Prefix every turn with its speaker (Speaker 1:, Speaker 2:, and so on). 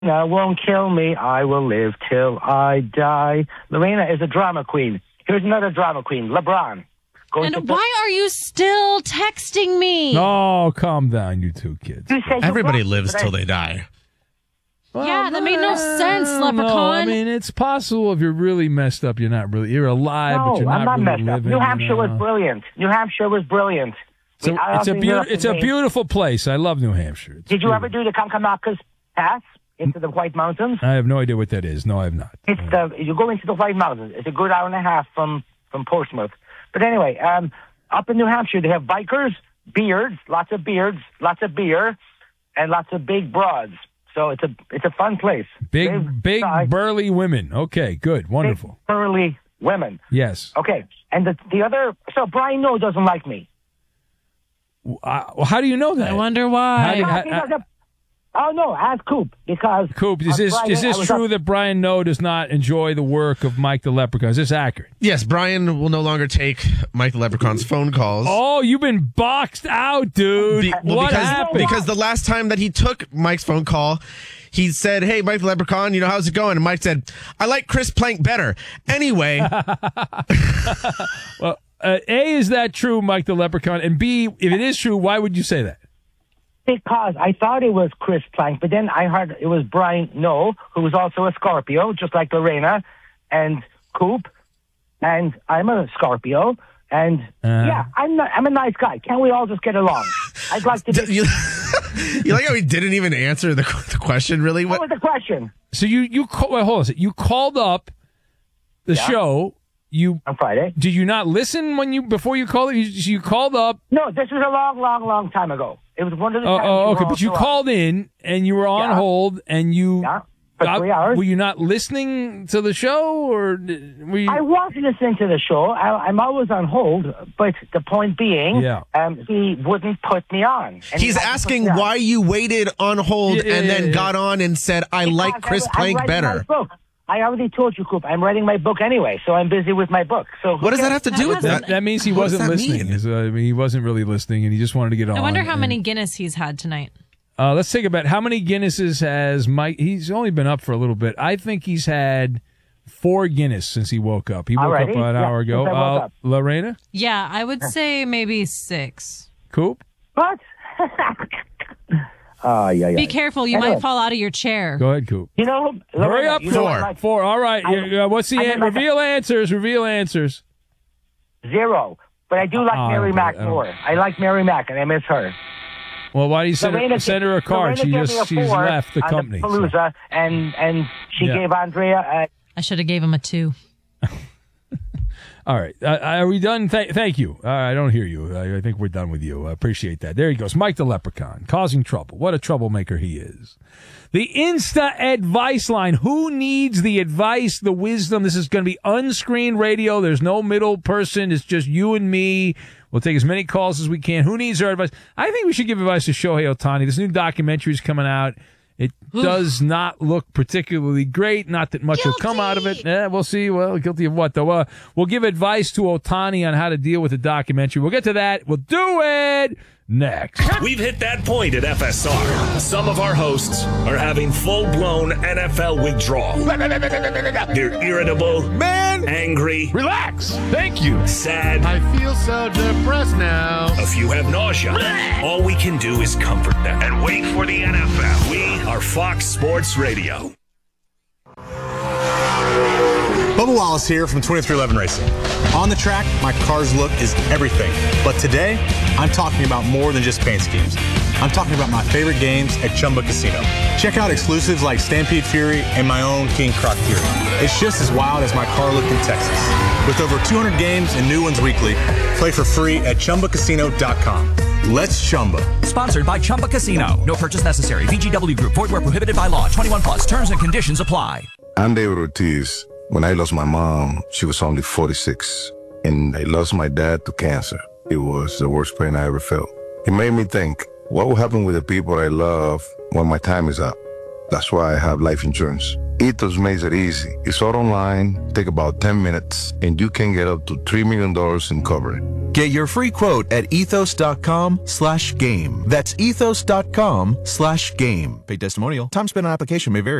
Speaker 1: Lorena won't kill me. I will live till I die. Lorena is a drama queen. Here's another drama queen, LeBron.
Speaker 2: And why are you still texting me?
Speaker 3: Oh, calm down, you two kids.
Speaker 4: Everybody lives till they die.
Speaker 3: Well,
Speaker 2: yeah, that made no sense, Leprechaun.
Speaker 3: No, I mean, it's possible if you're really messed up, you're alive, but you're
Speaker 1: I'm not
Speaker 3: really
Speaker 1: messed
Speaker 3: living.
Speaker 1: Up. New Hampshire was brilliant. New Hampshire was brilliant.
Speaker 3: So it's a beautiful place. I love New Hampshire.
Speaker 1: Did you ever do the Kankamakis Pass into the White Mountains?
Speaker 3: I have no idea what that is. No, I have not.
Speaker 1: You go into the White Mountains. It's a good hour and a half from Portsmouth. But anyway, up in New Hampshire, they have bikers, lots of beer, and lots of big broads. So it's a fun place.
Speaker 3: Big burly women. Okay, good, wonderful.
Speaker 1: Big, burly women.
Speaker 3: Yes.
Speaker 1: Okay, and the other. So Brian Noe doesn't like me.
Speaker 3: How do you know that?
Speaker 2: I wonder why.
Speaker 1: Ask Coop, because
Speaker 3: Coop, is this true that Brian Noe does not enjoy the work of Mike the Leprechaun? Is this accurate?
Speaker 4: Yes, Brian will no longer take Mike the Leprechaun's phone calls.
Speaker 3: Oh, you've been boxed out, dude. What happened?
Speaker 4: Because the last time that he took Mike's phone call, he said, "Hey, Mike the Leprechaun, how's it going?" And Mike said, "I like Chris Plank better." Anyway.
Speaker 3: Well, A, is that true, Mike the Leprechaun? And B, if it is true, why would you say that?
Speaker 1: Because I thought it was Chris Plank, but then I heard it was Brian Noe, who was also a Scorpio, just like Lorena and Coop, and I'm a Scorpio, and I'm a nice guy. Can't we all just get along? I'd like to.
Speaker 4: You like how he didn't even answer the question? Really?
Speaker 1: What was the question?
Speaker 3: So hold on a second. You called up the show.
Speaker 1: On Friday.
Speaker 3: Did you not listen before you called it? You called up.
Speaker 1: No, this was a long time ago. It was one of the times.
Speaker 3: Okay, but you called in and you were on hold and you.
Speaker 1: Yeah, for 3 hours.
Speaker 3: Were you not listening to the show, or were you?
Speaker 1: I was listening to the show. I'm always on hold, but the point being, he wouldn't put me on.
Speaker 4: He's asking why you waited on hold and then got on and said, "I like Chris Plank better."
Speaker 1: I already told you, Coop. I'm writing my book anyway, so I'm busy with my book. So
Speaker 4: what does that have to do with that?
Speaker 3: That means he wasn't listening. He wasn't really listening, and he just wanted to get on.
Speaker 2: I wonder how many Guinness he's had tonight.
Speaker 3: Let's think about how many Guinnesses has Mike. He's only been up for a little bit. I think he's had 4 Guinness since he woke up. He woke up an hour ago. Lorena?
Speaker 2: Yeah, I would say maybe 6.
Speaker 3: Coop?
Speaker 1: What?
Speaker 2: Be careful, you might fall out of your chair.
Speaker 3: Go ahead, Coop.
Speaker 1: Hurry
Speaker 3: up. 4. All right. What's the reveal answers? Reveal answers.
Speaker 1: 0. But I do like Mary Mack more. I like Mary Mack, and I miss her.
Speaker 3: Well, why do you send her a card? She's left the company.
Speaker 1: Palooza, and she gave Andrea.
Speaker 2: I should have gave him a 2.
Speaker 3: All right. Are we done? Thank you. I don't hear you. I think we're done with you. I appreciate that. There he goes. Mike the Leprechaun, causing trouble. What a troublemaker he is. The Insta advice line. Who needs the advice, the wisdom? This is going to be unscreened radio. There's no middle person. It's just you and me. We'll take as many calls as we can. Who needs our advice? I think we should give advice to Shohei Ohtani. This new documentary is coming out. It does not look particularly great. Not that much will come out of it. We'll see. Well, guilty of what, though? We'll give advice to Ohtani on how to deal with the documentary. We'll get to that. We'll do it next.
Speaker 5: We've hit that point at FSR. Some of our hosts are having full-blown NFL withdrawal. They're irritable, angry.
Speaker 6: Relax. Thank you.
Speaker 5: Sad.
Speaker 6: I feel so depressed now.
Speaker 5: A few have nausea. All we can do is comfort them and wait for the NFL. We are Fox Sports Radio.
Speaker 7: Bubba Wallace here from 2311 Racing. On the track, my car's look is everything. But today, I'm talking about more than just paint schemes. I'm talking about my favorite games at Chumba Casino. Check out exclusives like Stampede Fury and my own King Croc Fury. It's just as wild as my car look in Texas. With over 200 games and new ones weekly, play for free at ChumbaCasino.com. Let's Chumba.
Speaker 8: Sponsored by Chumba Casino. No purchase necessary. VGW Group. Void where prohibited by law. 21 plus. Terms and conditions apply.
Speaker 9: I'm David Ortiz. When I lost my mom, she was only 46. And I lost my dad to cancer. It was the worst pain I ever felt. It made me think, what will happen with the people I love when my time is up? That's why I have life insurance. Ethos makes it easy. It's all online, take about 10 minutes, and you can get up to $3 million in coverage.
Speaker 10: Get your free quote at ethos.com/game. That's ethos.com/game. Paid testimonial. Time spent on application may vary.